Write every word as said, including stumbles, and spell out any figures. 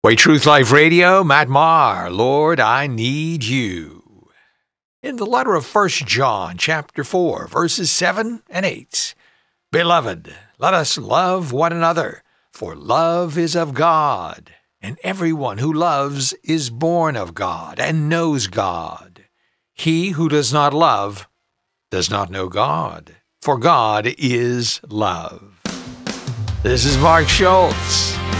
Way Truth Life Radio, Matt Maher, Lord, I need you. In the letter of First John, chapter four, verses seven and eight, Beloved, let us love one another, for love is of God, and everyone who loves is born of God and knows God. He who does not love does not know God, for God is love. This is Mark Schultz.